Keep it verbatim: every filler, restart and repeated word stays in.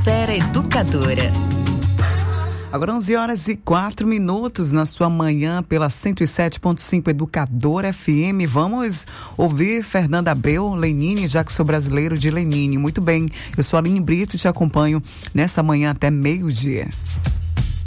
Esfera Educadora. Agora onze horas e quatro minutos na sua manhã pela cento e sete ponto cinco Educadora F M. Vamos ouvir Fernanda Abreu, Lenine, já que sou brasileiro de Lenine. Muito bem, eu sou a Aline Brito e te acompanho nessa manhã até meio-dia.